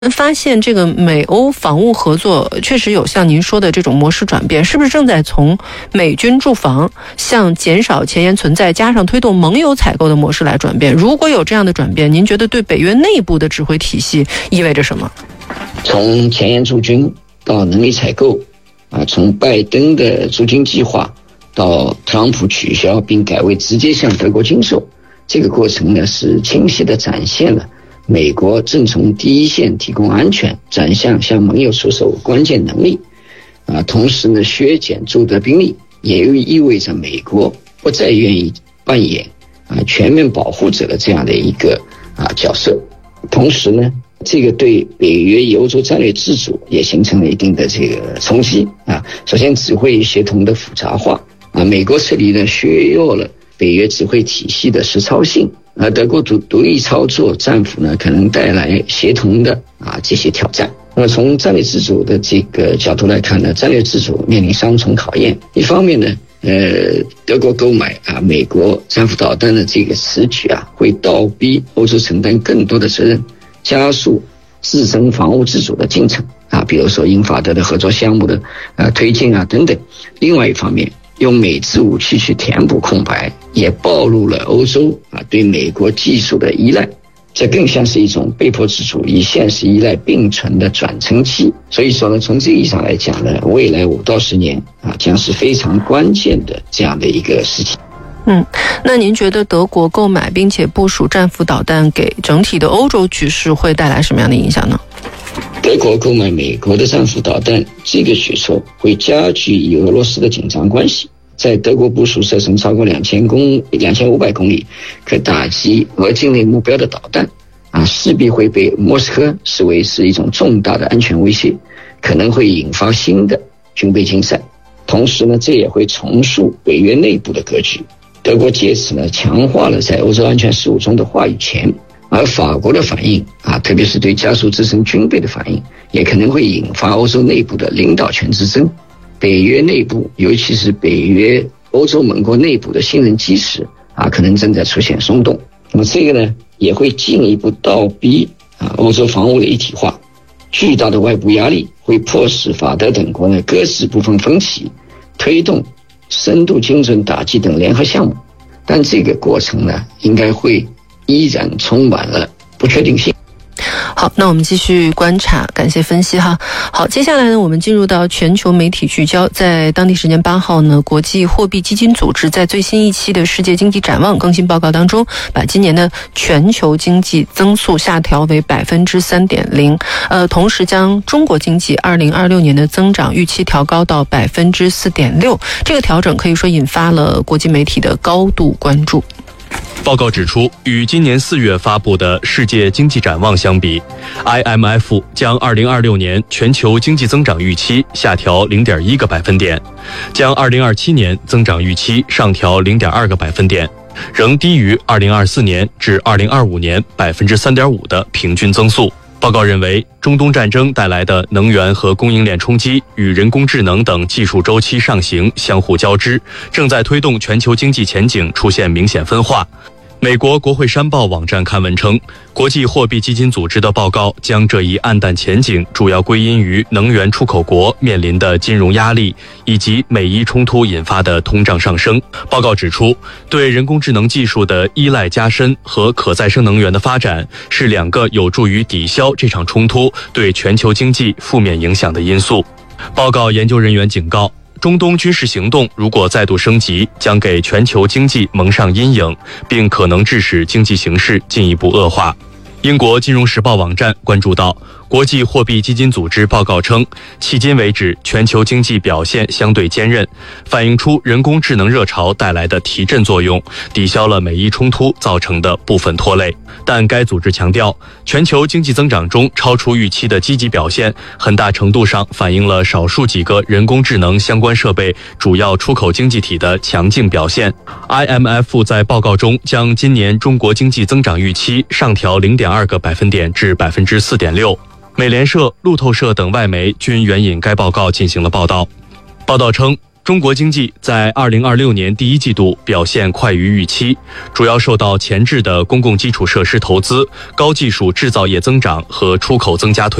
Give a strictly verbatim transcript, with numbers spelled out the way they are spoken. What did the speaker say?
发现这个美欧防务合作确实有像您说的这种模式转变，是不是正在从美军驻防向减少前沿存在加上推动盟友采购的模式来转变？如果有这样的转变，您觉得对北约内部的指挥体系意味着什么？ 从前沿驻军到能力采购啊，从拜登的驻军计划到特朗普取消并改为直接向德国军售，这个过程呢是清晰地展现了美国正从第一线提供安全转向向盟友出售关键能力啊，同时呢削减驻德兵力，也意味着美国不再愿意扮演啊全面保护者的这样的一个啊角色。同时呢，这个对北约以欧洲战略自主也形成了一定的这个冲击啊。首先，指挥协同的复杂化啊，美国撤离呢削弱了北约指挥体系的实操性。而德国独独立操作战俘呢，可能带来协同的啊这些挑战。那么从战略自主的这个角度来看呢，战略自主面临双重考验。一方面呢，呃，德国购买啊美国战斧导弹的这个此举啊，会倒逼欧洲承担更多的责任，加速自身防务自主的进程啊，比如说英法德的合作项目的啊推进啊等等。另外一方面，用美制武器去填补空白，也暴露了欧洲啊对美国技术的依赖，这更像是一种被迫自主与现实依赖并存的转乘期。所以说呢，从这个意义上来讲呢，未来五到十年啊将是非常关键的这样的一个事情。 嗯，那您觉得德国购买并且部署战斧导弹给整体的欧洲局势会带来什么样的影响呢？ 德国购买美国的战斧导弹这个举措会加剧与俄罗斯的紧张关系。在德国部署射程超过两千公两千五百公里可打击俄境内目标的导弹啊，势必会被莫斯科视为是一种重大的安全威胁，可能会引发新的军备竞赛。同时呢，这也会重塑北约内部的格局。德国借此呢强化了在欧洲安全事务中的话语权，而法国的反应啊，特别是对加速自身军备的反应，也可能会引发欧洲内部的领导权之争。北约内部，尤其是北约欧洲盟国内部的信任基石啊，可能正在出现松动。那么这个呢，也会进一步倒逼啊欧洲防务的一体化。巨大的外部压力会迫使法德等国呢搁置部分分歧，推动深度精准打击等联合项目。但这个过程呢，应该会依然充满了不确定性。 好，那我们继续观察，感谢分析哈。好，接下来呢，我们进入到全球媒体聚焦。在当地时间八号呢，国际货币基金组织在最新一期的世界经济展望更新报告当中，把今年的全球经济增速下调为百分之三点零，呃，同时将中国经济二零二六年的增长预期调高到百分之四点六。这个调整可以说引发了国际媒体的高度关注。 报告指出，与今年四月发布的世界经济展望相比 ，I M F 将二零二六年全球经济增长预期下调 零点一个百分点，将二零二七年增长预期上调 零点二个百分点，仍低于二零二四年至二零二五年 百分之三点五 的平均增速。报告认为，中东战争带来的能源和供应链冲击与人工智能等技术周期上行相互交织，正在推动全球经济前景出现明显分化。美国国会山报网站刊文称，国际货币基金组织的报告将这一暗淡前景主要归因于能源出口国面临的金融压力以及美伊冲突引发的通胀上升。报告指出，对人工智能技术的依赖加深和可再生能源的发展是两个有助于抵消这场冲突对全球经济负面影响的因素。报告研究人员警告，中东军事行动如果再度升级，将给全球经济蒙上阴影，并可能致使经济形势进一步恶化。英国金融时报网站关注到，国际货币基金组织报告称，迄今为止全球经济表现相对坚韧，反映出人工智能热潮带来的提振作用，抵消了美伊冲突造成的部分拖累。但该组织强调，全球经济增长中超出预期的积极表现，很大程度上反映了少数几个人工智能相关设备主要出口经济体的强劲表现。I M F 在报告中将今年中国经济增长预期上调 零点二个百分点至 百分之四点六。美联社、路透社等外媒均援引该报告进行了报道。报道称，中中国经济在二零二六年第一季度表现快于预期，主要受到前置的公共基础设施投资、高技术制造业增长和出口增加推